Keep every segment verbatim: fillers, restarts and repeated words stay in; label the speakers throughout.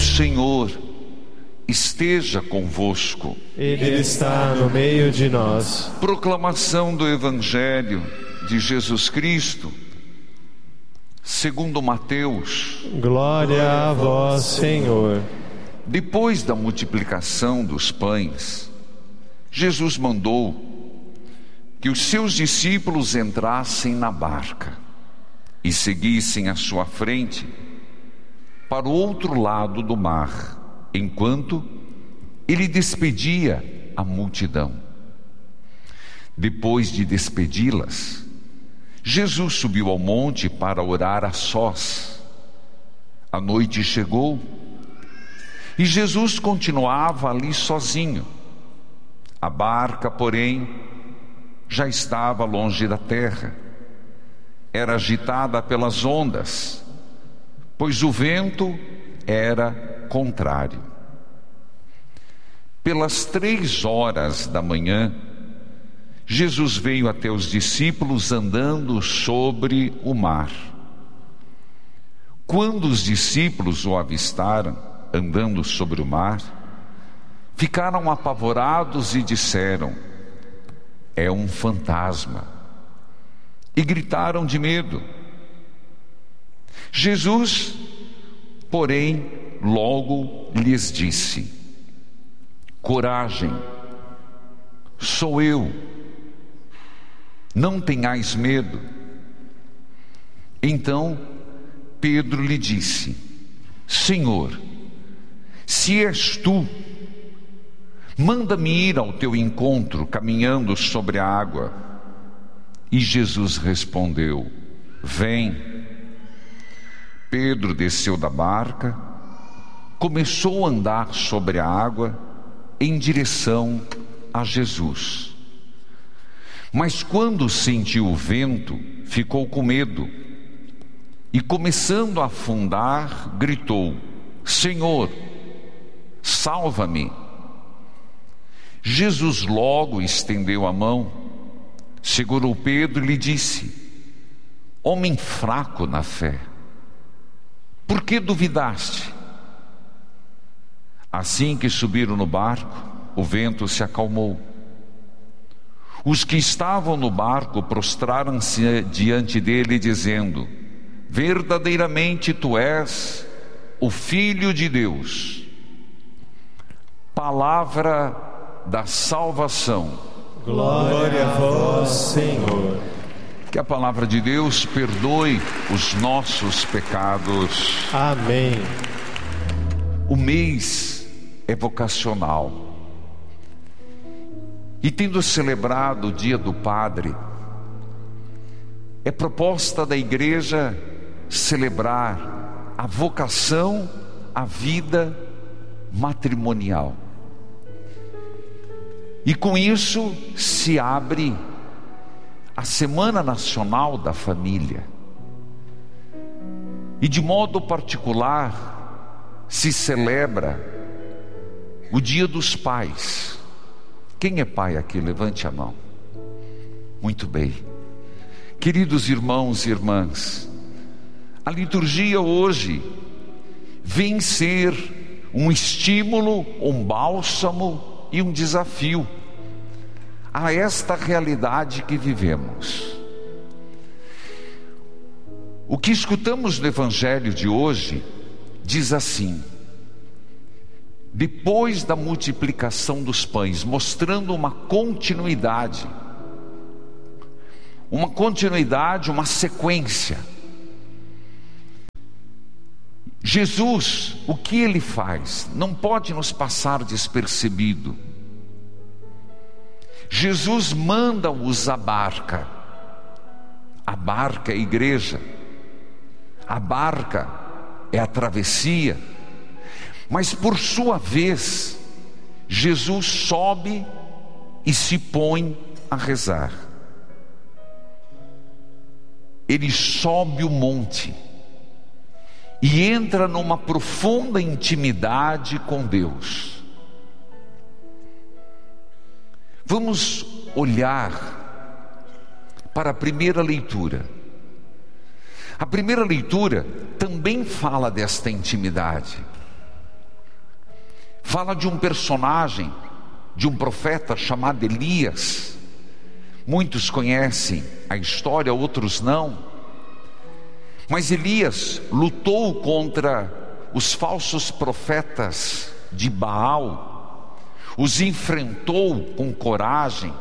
Speaker 1: Senhor esteja convosco.
Speaker 2: Ele está no meio de nós.
Speaker 1: Proclamação do Evangelho de Jesus Cristo segundo Mateus.
Speaker 2: Glória a vós, Senhor.
Speaker 1: Depois da multiplicação dos pães, Jesus mandou que os seus discípulos entrassem na barca e seguissem à sua frente para o outro lado do mar, enquanto ele despedia a multidão. Depois de despedi-las, Jesus subiu ao monte para orar a sós. A noite chegou e Jesus continuava ali sozinho. A barca, porém, já estava longe da terra. Era agitada pelas ondas, pois o vento era contrário. Pelas três horas da manhã, Jesus veio até os discípulos andando sobre o mar. Quando os discípulos o avistaram andando sobre o mar, ficaram apavorados e disseram: é um fantasma, e gritaram de medo. Jesus, porém, logo lhes disse: coragem, sou eu, não tenhais medo. Então Pedro lhe disse: Senhor, se és tu, manda-me ir ao teu encontro caminhando sobre a água. E Jesus respondeu: vem. Pedro desceu da barca, começou a andar sobre a água em direção a Jesus. Mas quando sentiu o vento, ficou com medo e, começando a afundar, gritou: Senhor, salva-me. Jesus logo estendeu a mão, segurou Pedro e lhe disse: homem fraco na fé, por que duvidaste? Assim que subiram no barco, o vento se acalmou. Os que estavam no barco prostraram-se diante dele, dizendo: verdadeiramente tu és o Filho de Deus. Palavra da salvação.
Speaker 2: Glória a vós, Senhor.
Speaker 1: Que a palavra de Deus perdoe os nossos pecados.
Speaker 2: Amém.
Speaker 1: O mês é vocacional. E tendo celebrado o Dia do Padre, é proposta da Igreja celebrar a vocação à vida matrimonial. E com isso se abre a Semana Nacional da Família. E de modo particular se celebra o Dia dos Pais. Quem é pai aqui? Levante a mão. Muito bem. Queridos irmãos e irmãs, a liturgia hoje vem ser um estímulo, um bálsamo e um desafio a esta realidade que vivemos. O que escutamos no Evangelho de hoje diz assim: depois da multiplicação dos pães, mostrando uma continuidade, uma continuidade, uma sequência. Jesus, o que ele faz, não pode nos passar despercebido. Jesus manda-os à barca. A barca é a igreja, a barca é a travessia. Mas por sua vez, Jesus sobe e se põe a rezar. Ele sobe o monte e entra numa profunda intimidade com Deus. Vamos olhar para a primeira leitura. A primeira leitura também fala desta intimidade. Fala de um personagem, de um profeta chamado Elias. Muitos conhecem a história, outros não. Mas Elias lutou contra os falsos profetas de Baal, os enfrentou com coragem,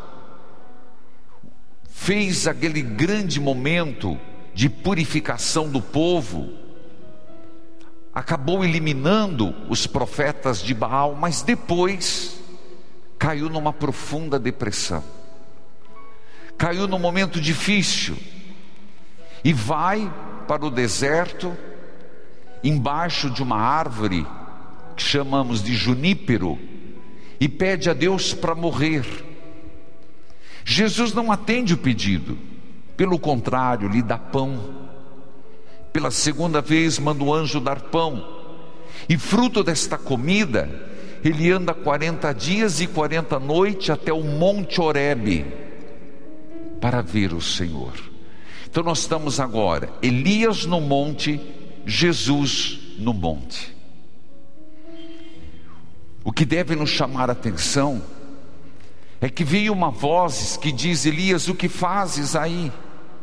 Speaker 1: fez aquele grande momento de purificação do povo, acabou eliminando os profetas de Baal, mas depois caiu numa profunda depressão, caiu num momento difícil, e vai para o deserto, embaixo de uma árvore que chamamos de junípero, e pede a Deus para morrer. Jesus não atende o pedido, pelo contrário, lhe dá pão. Pela segunda vez manda o anjo dar pão, e fruto desta comida, ele anda quarenta dias e quarenta noites até o Monte Horebe, para ver o Senhor. Então nós estamos agora, Elias no monte, Jesus no monte. O que deve nos chamar a atenção é que veio uma voz que diz: Elias, o que fazes aí?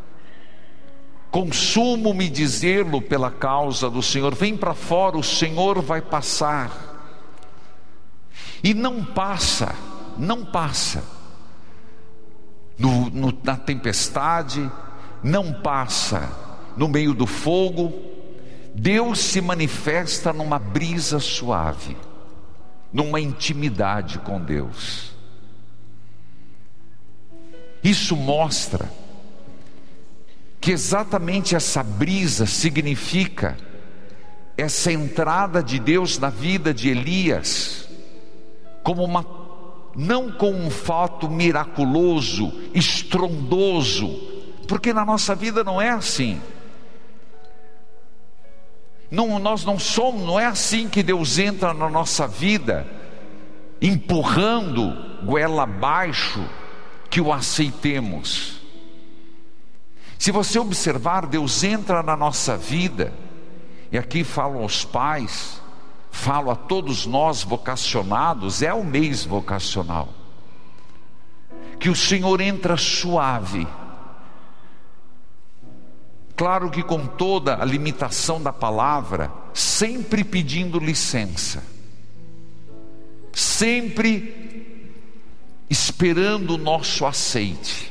Speaker 1: Consumo-me dizê-lo pela causa do Senhor. Vem para fora, o Senhor vai passar. E não passa, não passa no, no, na tempestade, não passa no meio do fogo. Deus se manifesta numa brisa suave, numa intimidade com Deus. Isso mostra que exatamente essa brisa significa essa entrada de Deus na vida de Elias, como uma, não como um fato miraculoso, estrondoso, porque na nossa vida não é assim. Não, nós não somos, não é assim que Deus entra na nossa vida, empurrando goela abaixo que o aceitemos. Se você observar, Deus entra na nossa vida, e aqui falo aos pais, falo a todos nós vocacionados, é o mês vocacional, que o Senhor entra suave, claro que com toda a limitação da palavra, sempre pedindo licença, sempre esperando o nosso aceite.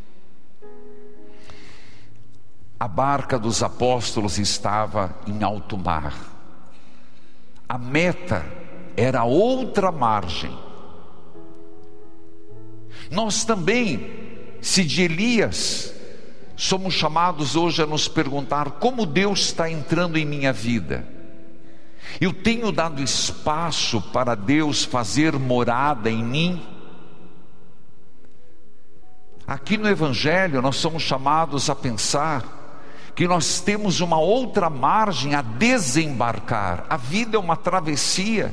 Speaker 1: A barca dos apóstolos estava em alto mar, a meta era outra margem. Nós também, se de Elias, somos chamados hoje a nos perguntar: como Deus está entrando em minha vida? Eu tenho dado espaço para Deus fazer morada em mim? Aqui no Evangelho nós somos chamados a pensar que nós temos uma outra margem a desembarcar. A vida é uma travessia.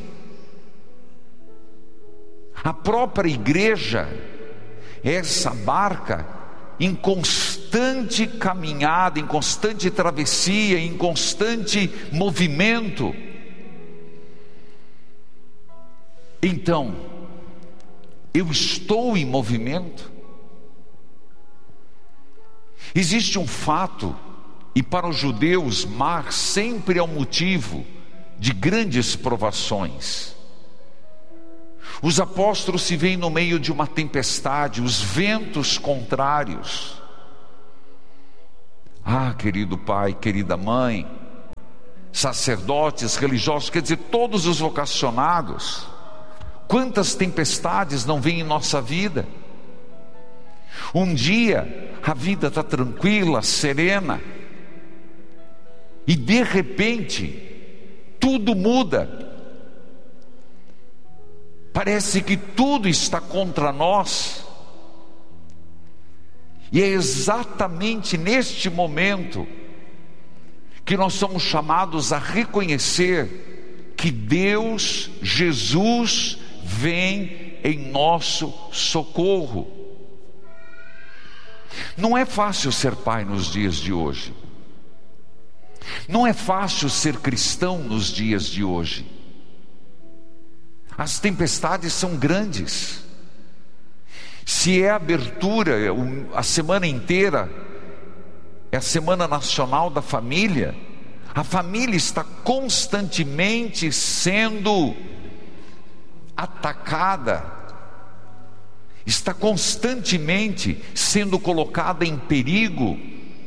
Speaker 1: A própria igreja é essa barca em constante caminhada, em constante travessia, em constante movimento. Então, eu estou em movimento. Existe um fato, e para os judeus, mar sempre é um motivo de grandes provações. Os apóstolos se veem no meio de uma tempestade, os ventos contrários. Ah, querido pai, querida mãe, sacerdotes, religiosos, quer dizer, todos os vocacionados, quantas tempestades não vêm em nossa vida? Um dia a vida está tranquila, serena, e de repente tudo muda. Parece que tudo está contra nós. E é exatamente neste momento que nós somos chamados a reconhecer que Deus, Jesus, vem em nosso socorro. Não é fácil ser pai nos dias de hoje. Não é fácil ser cristão nos dias de hoje. As tempestades são grandes. Se é abertura, a semana inteira é a Semana Nacional da Família, a família está constantemente sendo atacada, está constantemente sendo colocada em perigo.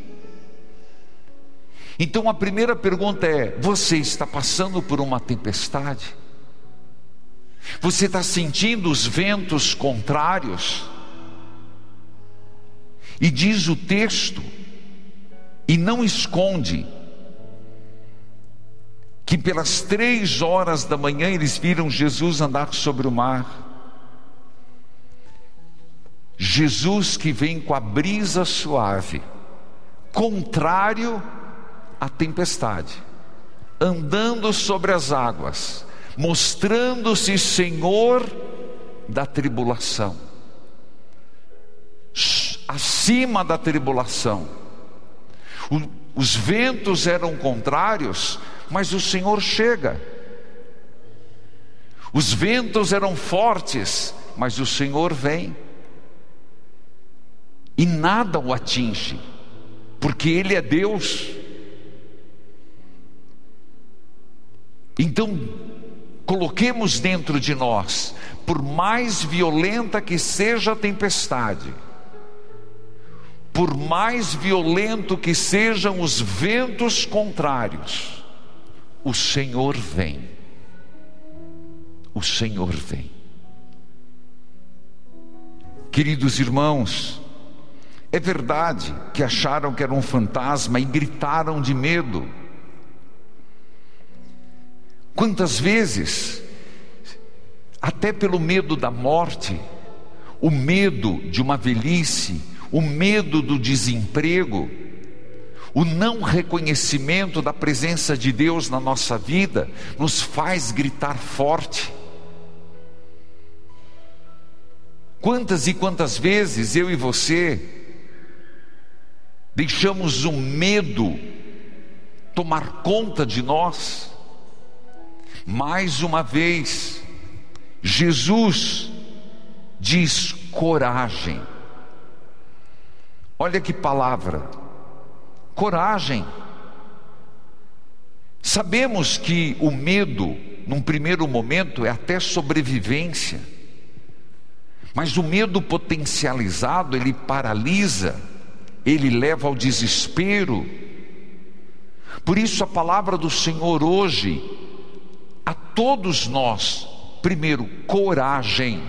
Speaker 1: Então a primeira pergunta é: você está passando por uma tempestade? Você está sentindo os ventos contrários? E diz o texto, e não esconde, que pelas três horas da manhã eles viram Jesus andar sobre o mar. Jesus que vem com a brisa suave, contrário à tempestade, andando sobre as águas, mostrando-se Senhor da tribulação, acima da tribulação. O, os ventos eram contrários, mas o Senhor chega. Os ventos eram fortes, mas o Senhor vem. E nada o atinge, porque Ele é Deus. Então, coloquemos dentro de nós, por mais violenta que seja a tempestade, por mais violento que sejam os ventos contrários, o Senhor vem. O Senhor vem. Queridos irmãos, é verdade que acharam que era um fantasma e gritaram de medo. Quantas vezes, até pelo medo da morte, o medo de uma velhice, o medo do desemprego, o não reconhecimento da presença de Deus na nossa vida, nos faz gritar forte. Quantas e quantas vezes eu e você deixamos o medo tomar conta de nós? Mais uma vez, Jesus diz coragem. Olha que palavra, coragem. Sabemos que o medo, num primeiro momento, é até sobrevivência, mas o medo potencializado, ele paralisa, ele leva ao desespero. Por isso a palavra do Senhor hoje, a todos nós, primeiro, coragem.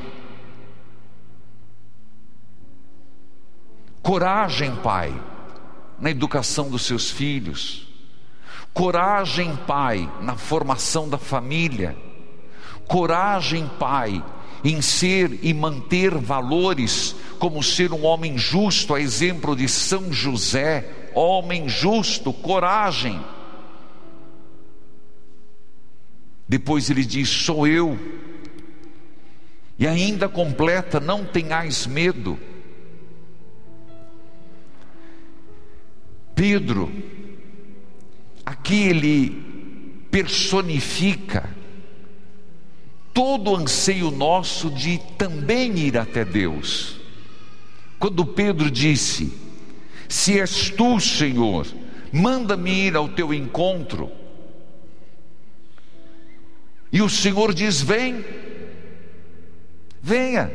Speaker 1: Coragem, pai, na educação dos seus filhos. Coragem, pai, na formação da família. Coragem, pai, em ser e manter valores, como ser um homem justo, a exemplo de São José, homem justo. Coragem. Depois ele diz: sou eu. E ainda completa: não tenhais medo. Pedro, aqui ele personifica todo o anseio nosso de também ir até Deus. Quando Pedro disse: se és tu, Senhor, manda-me ir ao teu encontro. E o Senhor diz: vem, venha.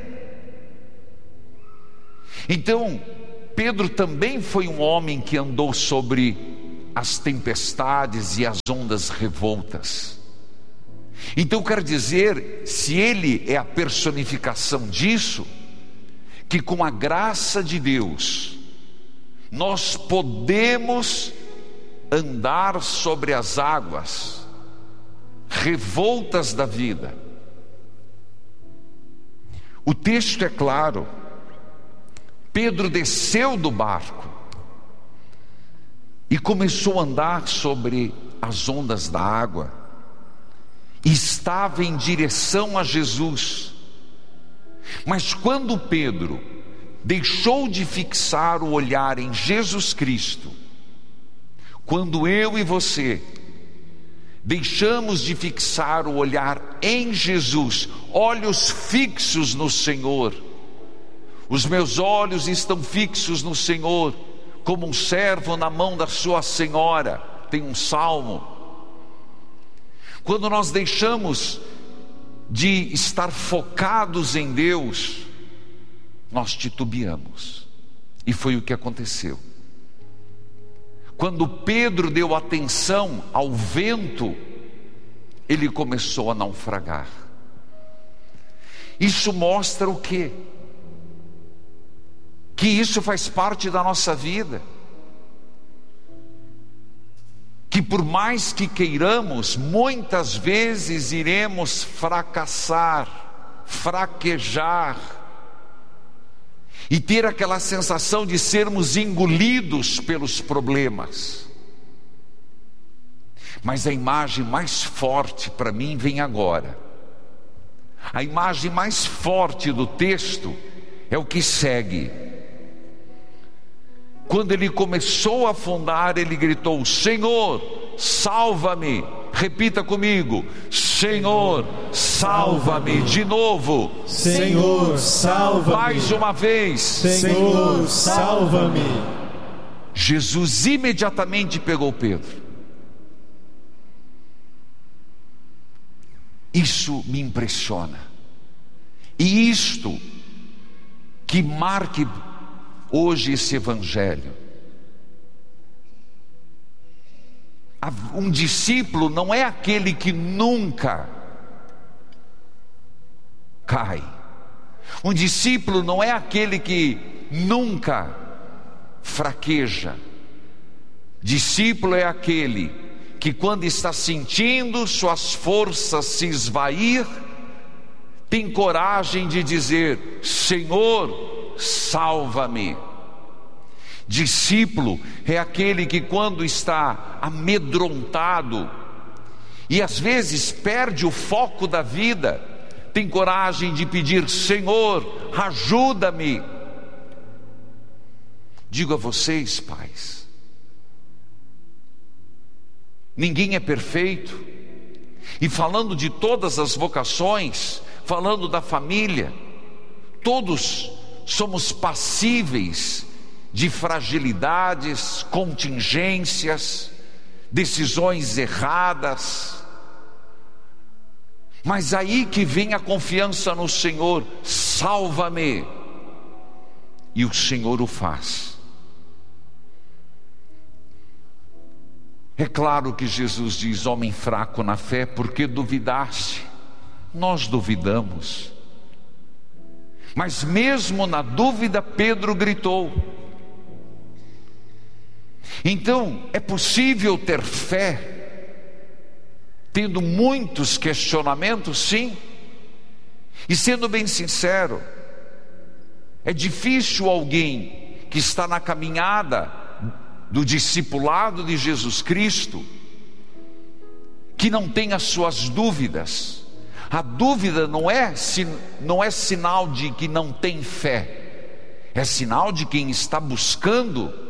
Speaker 1: Então, Pedro também foi um homem que andou sobre as tempestades e as ondas revoltas. Então quer dizer, se ele é a personificação disso, que com a graça de Deus, nós podemos andar sobre as águas revoltas da vida. O texto é claro. Pedro desceu do barco e começou a andar sobre as ondas da água, e estava em direção a Jesus. Mas quando Pedro deixou de fixar o olhar em Jesus Cristo, quando eu e você deixamos de fixar o olhar em Jesus, olhos fixos no Senhor. Os meus olhos estão fixos no Senhor, como um servo na mão da sua senhora, tem um salmo. Quando nós deixamos de estar focados em Deus, nós titubeamos, e foi o que aconteceu. Quando Pedro deu atenção ao vento, ele começou a naufragar. Isso mostra o quê? Que isso faz parte da nossa vida. Que por mais que queiramos, muitas vezes iremos fracassar, fraquejar, e ter aquela sensação de sermos engolidos pelos problemas. Mas a imagem mais forte para mim vem agora. A imagem mais forte do texto é o que segue. Quando ele começou a afundar, ele gritou: Senhor, salva-me. Repita comigo: Senhor, salva-me. De novo:
Speaker 2: Senhor, salva-me.
Speaker 1: Mais uma vez:
Speaker 2: Senhor, salva-me.
Speaker 1: Jesus imediatamente pegou Pedro. Isso me impressiona. E isto que marque hoje esse evangelho. Um discípulo não é aquele que nunca cai. Um discípulo não é aquele que nunca fraqueja. Discípulo é aquele que, quando está sentindo suas forças se esvair, tem coragem de dizer: Senhor, salva-me. Discípulo é aquele que, quando está amedrontado e às vezes perde o foco da vida, tem coragem de pedir: Senhor, ajuda-me. Digo a vocês, pais, ninguém é perfeito. E falando de todas as vocações, falando da família, todos somos passíveis de fragilidades, contingências, decisões erradas. Mas aí que vem a confiança no Senhor: salva-me. E o Senhor o faz. É claro que Jesus diz: homem fraco na fé, porque duvidaste? Nós duvidamos. Mas mesmo na dúvida, Pedro gritou. Então, é possível ter fé tendo muitos questionamentos? Sim. E sendo bem sincero, é difícil alguém que está na caminhada do discipulado de Jesus Cristo que não tenha suas dúvidas. A dúvida não é, não é sinal de que não tem fé, é sinal de quem está buscando.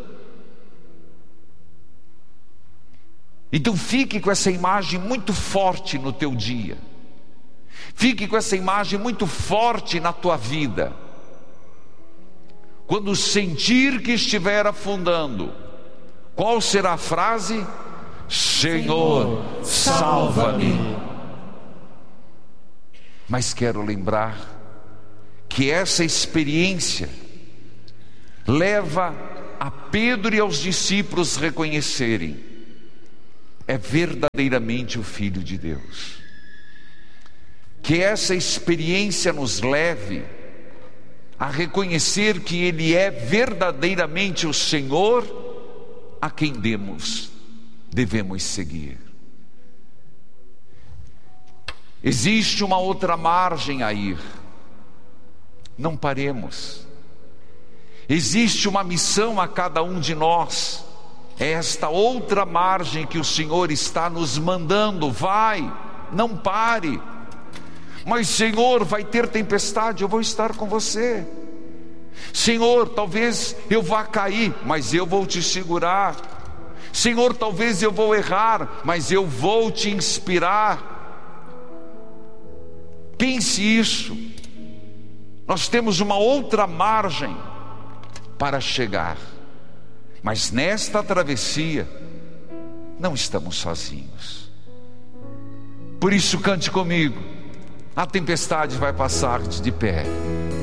Speaker 1: Então fique com essa imagem muito forte no teu dia. Fique com essa imagem muito forte na tua vida. Quando sentir que estiver afundando, qual será a frase? Senhor, salva-me. Mas quero lembrar que essa experiência leva a Pedro e aos discípulos reconhecerem: é verdadeiramente o Filho de Deus. Que essa experiência nos leve a reconhecer que Ele é verdadeiramente o Senhor a quem demos, devemos seguir. Existe uma outra margem a ir. Não paremos. Existe uma missão a cada um de nós. É esta outra margem que o Senhor está nos mandando. Vai, não pare. Mas Senhor, vai ter tempestade, eu vou estar com você. Senhor, talvez eu vá cair, mas eu vou te segurar. Senhor, talvez eu vou errar, mas eu vou te inspirar. Pense isso. Nós temos uma outra margem para chegar, mas nesta travessia não estamos sozinhos. Por isso cante comigo: a tempestade vai passar de pé.